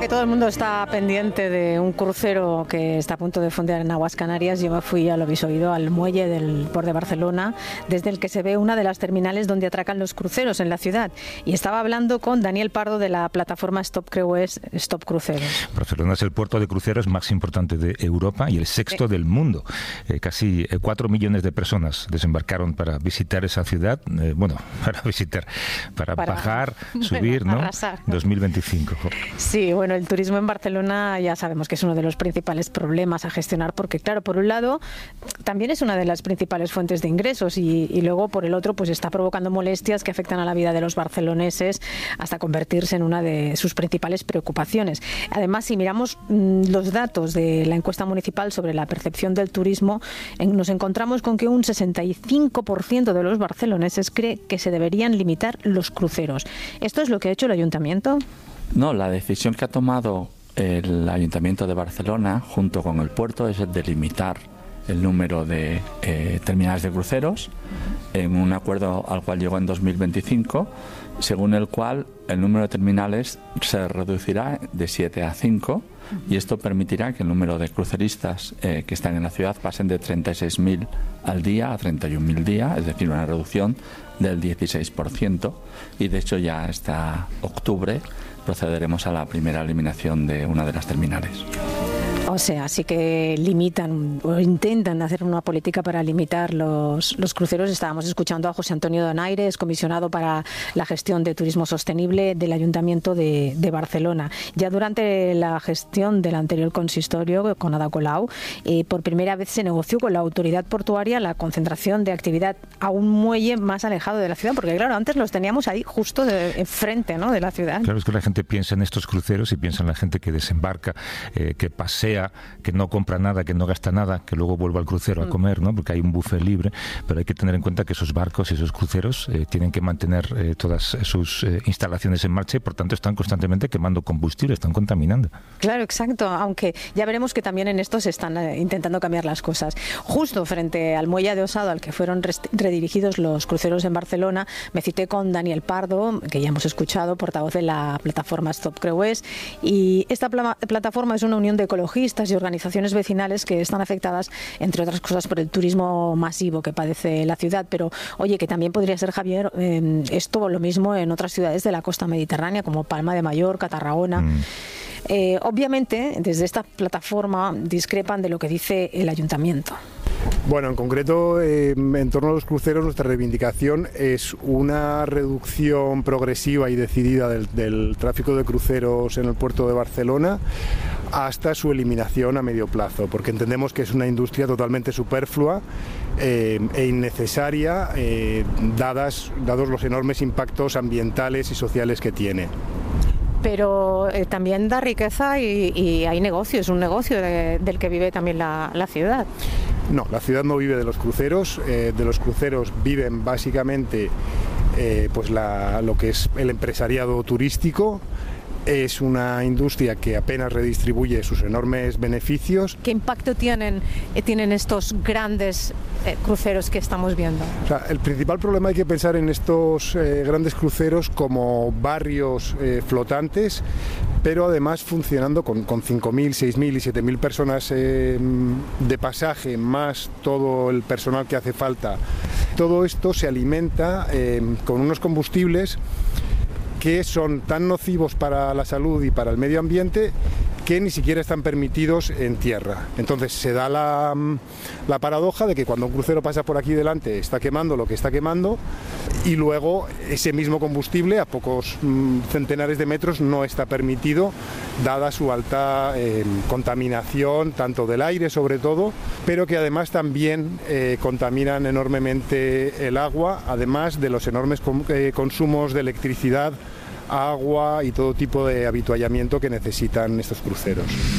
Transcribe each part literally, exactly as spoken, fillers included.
que todo el mundo está pendiente de un crucero que está a punto de fondear en aguas Canarias, yo me fui, ya lo habéis oído, al muelle del Port de Barcelona, desde el que se ve una de las terminales donde atracan los cruceros en la ciudad. Y estaba hablando con Daniel Pardo de la plataforma Stop Creuers, Stop Cruceros. Barcelona es el puerto de cruceros más importante de Europa y el sexto eh. del mundo. Eh, casi eh, cuatro millones de personas desembarcaron para visitar esa ciudad. Eh, bueno, para visitar, para, para bajar, subir, bueno, ¿no? Arrasar. dos mil veinticinco. Sí, bueno, el turismo en Barcelona ya sabemos que es uno de los principales problemas a gestionar porque, claro, por un lado también es una de las principales fuentes de ingresos y, y luego por el otro pues está provocando molestias que afectan a la vida de los barceloneses hasta convertirse en una de sus principales preocupaciones. Además, si miramos mmm, los datos de la encuesta municipal sobre la percepción del turismo, en, nos encontramos con que un sesenta y cinco por ciento de los barceloneses cree que se deberían limitar los cruceros. ¿Esto es lo que ha hecho el ayuntamiento? No, la decisión que ha tomado el Ayuntamiento de Barcelona junto con el puerto es de limitar el número de eh, terminales de cruceros en un acuerdo al cual llegó en dos mil veinticinco, según el cual el número de terminales se reducirá de siete a cinco y esto permitirá que el número de cruceristas eh, que están en la ciudad pasen de treinta y seis mil al día a treinta y un mil día, es decir, una reducción del dieciséis por ciento y de hecho ya hasta octubre procederemos a la primera eliminación de una de las terminales. O sea, sí que limitan o intentan hacer una política para limitar los, los cruceros. Estábamos escuchando a José Antonio Donaires, comisionado para la gestión de turismo sostenible del Ayuntamiento de, de Barcelona. Ya durante la gestión del anterior consistorio con Ada Colau, eh, por primera vez se negoció con la autoridad portuaria la concentración de actividad a un muelle más alejado de la ciudad, porque claro, antes los teníamos ahí justo de, enfrente, ¿no?, de la ciudad. Claro, es que la gente piensa en estos cruceros y piensa en la gente que desembarca, eh, que pasea, que no compra nada, que no gasta nada, que luego vuelve al crucero a comer, ¿no? Porque hay un buffet libre, pero hay que tener en cuenta que esos barcos y esos cruceros eh, tienen que mantener eh, todas sus eh, instalaciones en marcha y por tanto están constantemente quemando combustible, están contaminando. Claro, exacto, aunque ya veremos que también en esto se están eh, intentando cambiar las cosas. Justo frente al muelle de Osado al que fueron redirigidos los cruceros en Barcelona, me cité con Daniel Pardo, que ya hemos escuchado, portavoz de la plataforma Stop Creuers, y esta pla- plataforma es una unión de ecologistas y organizaciones vecinales que están afectadas, entre otras cosas, por el turismo masivo que padece la ciudad. Pero, oye, que también podría ser, Javier, eh, esto lo mismo en otras ciudades de la costa mediterránea, como Palma de Mallorca, Tarragona. Mm. Eh, obviamente, desde esta plataforma discrepan de lo que dice el ayuntamiento. Bueno, en concreto, eh, en torno a los cruceros, nuestra reivindicación es una reducción progresiva y decidida del, del tráfico de cruceros en el puerto de Barcelona hasta su eliminación a medio plazo, porque entendemos que es una industria totalmente superflua eh, e innecesaria, eh, dadas, dados los enormes impactos ambientales y sociales que tiene. Pero eh, también da riqueza y, y hay negocio, es un negocio de, del que vive también la, la ciudad. No, la ciudad no vive de los cruceros, eh, de los cruceros viven básicamente eh, pues la, lo que es el empresariado turístico. Es una industria que apenas redistribuye sus enormes beneficios. ¿Qué impacto tienen, eh, tienen estos grandes eh, cruceros que estamos viendo? O sea, el principal problema hay que pensar en estos eh, grandes cruceros como barrios eh, flotantes, pero además funcionando con, con cinco mil, seis mil y siete mil personas eh, de pasaje, más todo el personal que hace falta. Todo esto se alimenta eh, con unos combustibles que son tan nocivos para la salud y para el medio ambiente que ni siquiera están permitidos en tierra. Entonces se da la, la paradoja de que cuando un crucero pasa por aquí delante está quemando lo que está quemando y luego ese mismo combustible a pocos mmm, centenares de metros no está permitido, dada su alta eh, contaminación, tanto del aire sobre todo, pero que además también eh, contaminan enormemente el agua, además de los enormes com- eh, consumos de electricidad, agua y todo tipo de habituallamiento que necesitan estos cruceros.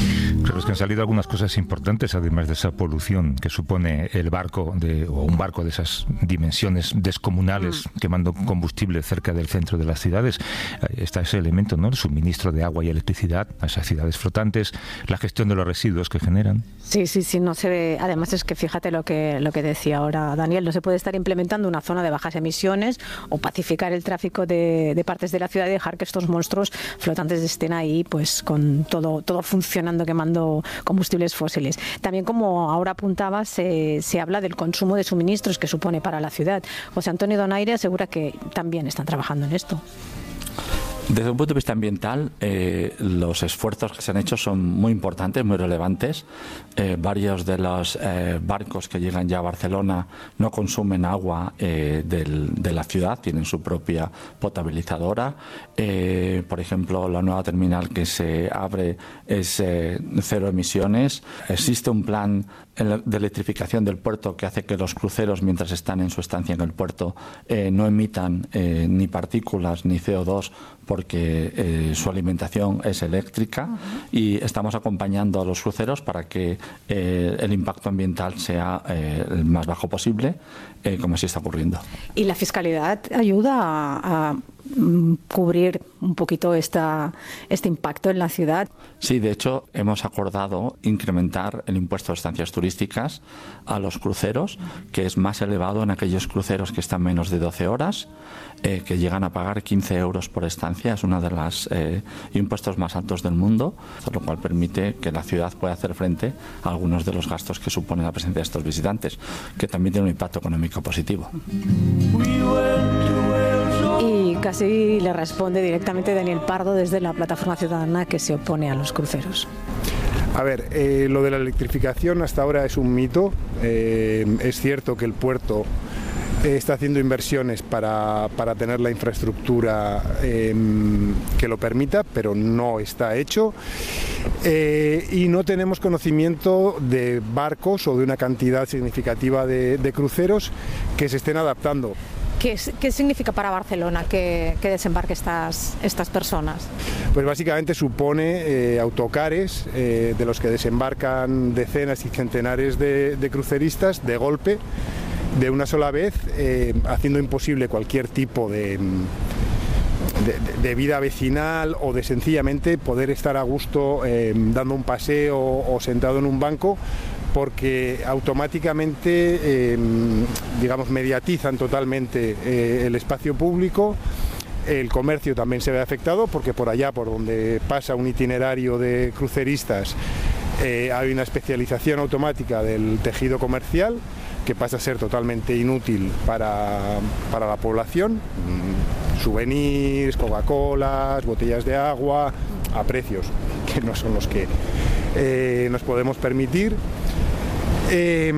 Pero es que han salido algunas cosas importantes, además de esa polución que supone el barco, de, o un barco de esas dimensiones descomunales mm. quemando combustible cerca del centro de las ciudades. Está ese elemento, ¿no? El suministro de agua y electricidad a esas ciudades flotantes, la gestión de los residuos que generan. Sí, sí, sí, no se ve. Además es que fíjate lo que, lo que decía ahora Daniel, no se puede estar implementando una zona de bajas emisiones o pacificar el tráfico de, de partes de la ciudad y dejar que estos monstruos flotantes estén ahí pues con todo, todo funcionando, quemando combustibles fósiles. También, como ahora apuntaba, se, se habla del consumo de suministros que supone para la ciudad. José Antonio Donaire asegura que también están trabajando en esto. Desde un punto de vista ambiental, eh, los esfuerzos que se han hecho son muy importantes, muy relevantes. Eh, varios de los eh, barcos que llegan ya a Barcelona no consumen agua eh, del, de la ciudad, tienen su propia potabilizadora. Eh, por ejemplo, la nueva terminal que se abre es eh, cero emisiones. Existe un plan de electrificación del puerto que hace que los cruceros, mientras están en su estancia en el puerto, eh, no emitan eh, ni partículas ni C O dos porque eh, su alimentación es eléctrica. Uh-huh. Y estamos acompañando a los cruceros para que eh, el impacto ambiental sea eh, el más bajo posible, eh, como así está ocurriendo. ¿Y la fiscalidad ayuda a, a cubrir un poquito esta, este impacto en la ciudad? Sí, de hecho hemos acordado incrementar el impuesto de estancias turísticas a los cruceros, que es más elevado en aquellos cruceros que están menos de doce horas, eh, que llegan a pagar quince euros por estancia. Es uno de los eh, impuestos más altos del mundo, lo cual permite que la ciudad pueda hacer frente a algunos de los gastos que supone la presencia de estos visitantes, que también tiene un impacto económico positivo. Y casi le responde directamente Daniel Pardo desde la plataforma ciudadana que se opone a los cruceros. A ver, eh, lo de la electrificación hasta ahora es un mito. Eh, es cierto que el puerto eh, está haciendo inversiones para, para tener la infraestructura eh, que lo permita, pero no está hecho. Eh, y no tenemos conocimiento de barcos o de una cantidad significativa de, de cruceros que se estén adaptando. ¿Qué, ¿Qué significa para Barcelona que, que desembarque estas, estas personas? Pues básicamente supone eh, autocares eh, de los que desembarcan decenas y centenares de, de cruceristas de golpe, de una sola vez, eh, haciendo imposible cualquier tipo de, de, de vida vecinal o de sencillamente poder estar a gusto eh, dando un paseo o sentado en un banco, porque automáticamente, eh, digamos, mediatizan totalmente eh, el espacio público. El comercio también se ve afectado porque por allá, por donde pasa un itinerario de cruceristas, eh, hay una especialización automática del tejido comercial que pasa a ser totalmente inútil para, para la población. Souvenirs, Coca-Colas, botellas de agua, a precios que no son los que eh, nos podemos permitir. Eh,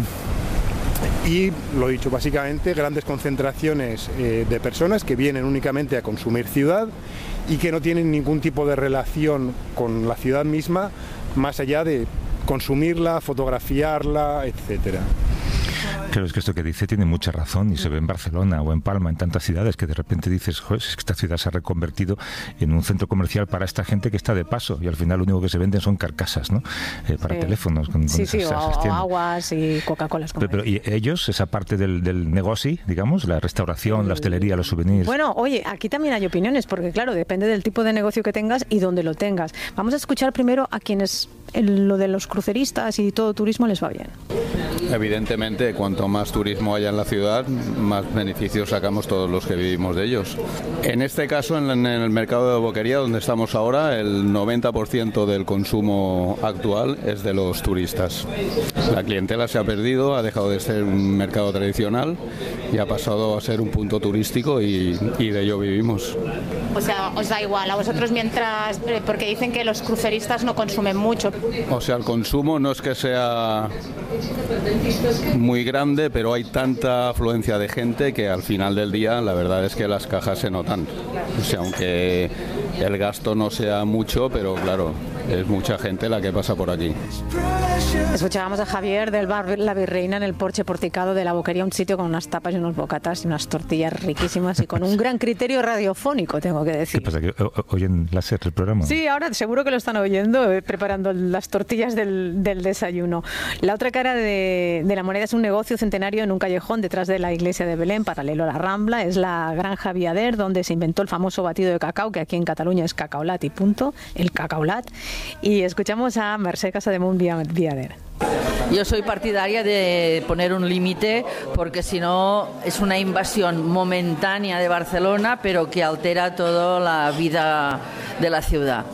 y lo dicho, básicamente grandes concentraciones eh, de personas que vienen únicamente a consumir ciudad y que no tienen ningún tipo de relación con la ciudad misma, más allá de consumirla, fotografiarla, etcétera. Claro, es que esto que dice tiene mucha razón y se ve en Barcelona o en Palma, en tantas ciudades, que de repente dices, joder, es que esta ciudad se ha reconvertido en un centro comercial para esta gente que está de paso y al final lo único que se venden son carcasas, ¿no? Eh, para sí. teléfonos. Con, sí, con sí, o, o aguas y Coca-Colas. Pero, pero ¿y ellos, esa parte del, del negocio, digamos, la restauración, la hostelería, los souvenirs? Bueno, oye, aquí también hay opiniones, porque claro, depende del tipo de negocio que tengas y dónde lo tengas. Vamos a escuchar primero a quienes en lo de los cruceristas y todo turismo les va bien. Evidentemente, cuanto más turismo haya en la ciudad, más beneficios sacamos todos los que vivimos de ellos. En este caso, en el mercado de Boquería, donde estamos ahora, el noventa por ciento del consumo actual es de los turistas. La clientela se ha perdido, ha dejado de ser un mercado tradicional y ha pasado a ser un punto turístico y, y de ello vivimos. O sea, os da igual a vosotros mientras, porque dicen que los cruceristas no consumen mucho. O sea, el consumo no es que sea muy grande, pero hay tanta afluencia de gente que al final del día la verdad es que las cajas se notan. O sea, aunque el gasto no sea mucho, pero claro, es mucha gente la que pasa por aquí. Escuchábamos a Javier del bar La Virreina en el porche porticado de la Boquería, un sitio con unas tapas y unos bocatas y unas tortillas riquísimas y con un gran criterio radiofónico, tengo que decir. ¿Qué pasa? ¿Que oyen la SER el programa? Sí, ahora seguro que lo están oyendo, eh, preparando las tortillas del, del desayuno. La otra cara de, de la moneda es un negocio centenario en un callejón detrás de la iglesia de Belén, paralelo a la Rambla. Es la Granja Viader, donde se inventó el famoso batido de cacao, que aquí en Cataluña es cacaolat y punto, el cacaolat. Y escuchamos a Mercè Casademunt Viader. Yo soy partidaria de poner un límite porque si no es una invasión momentánea de Barcelona, pero que altera toda la vida de la ciudad.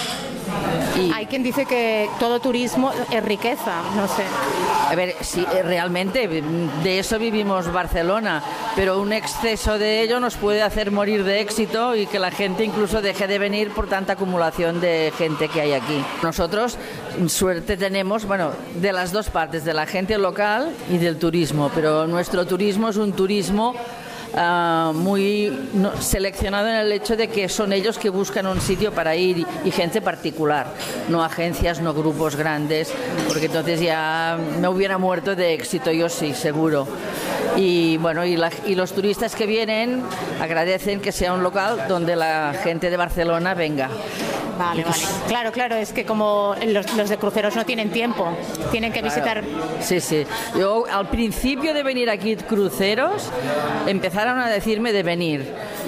Y hay quien dice que todo turismo es riqueza, no sé. A ver, sí, realmente de eso vivimos Barcelona, pero un exceso de ello nos puede hacer morir de éxito y que la gente incluso deje de venir por tanta acumulación de gente que hay aquí. Nosotros suerte tenemos, bueno, de las dos partes, de la gente local y del turismo, pero nuestro turismo es un turismo Uh, muy no, seleccionado en el hecho de que son ellos que buscan un sitio para ir y, y gente particular, no agencias, no grupos grandes, porque entonces ya me hubiera muerto de éxito, yo sí, seguro. Y bueno, y, la, y los turistas que vienen agradecen que sea un local donde la gente de Barcelona venga. Vale, vale. Claro, claro, es que como los, los de cruceros no tienen tiempo, tienen que visitar... Claro. Sí, sí. Yo al principio de venir aquí cruceros empezaron a decirme de venir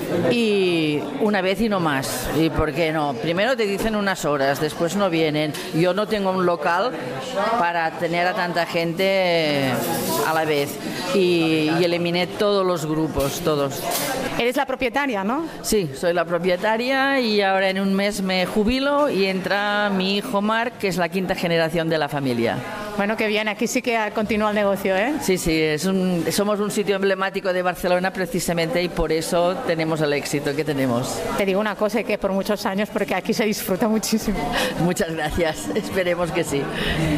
y una vez y no más. ¿Y por qué no? Primero te dicen unas horas, después no vienen. Yo no tengo un local para tener a tanta gente a la vez y, y eliminé todos los grupos, todos. Eres la propietaria, ¿no? Sí, soy la propietaria y ahora en un mes me jubilo y entra mi hijo Marc, que es la quinta generación de la familia. Bueno, qué bien, aquí sí que continúa el negocio, ¿eh? Sí, sí, es un, somos un sitio emblemático de Barcelona precisamente y por eso tenemos el éxito que tenemos. Te digo una cosa, que por muchos años, porque aquí se disfruta muchísimo. Muchas gracias, esperemos que sí.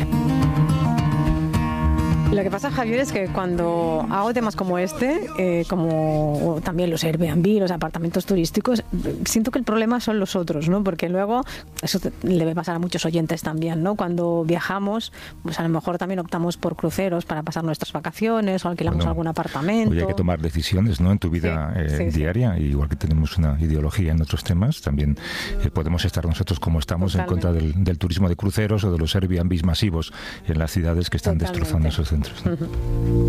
Lo que pasa, Javier, es que cuando hago temas como este, eh, como también los Airbnb, los apartamentos turísticos, siento que el problema son los otros, ¿no? Porque luego, eso le debe pasar a muchos oyentes también, ¿no? Cuando viajamos, pues a lo mejor también optamos por cruceros para pasar nuestras vacaciones o alquilamos bueno, algún apartamento. Hoy hay que tomar decisiones, ¿no? En tu vida sí, eh, sí, diaria, sí. Igual que tenemos una ideología en otros temas, también eh, podemos estar nosotros como estamos Totalmente. En contra del, del turismo de cruceros o de los Airbnbs masivos en las ciudades que están Totalmente. Destrozando esos centros. Uh-huh.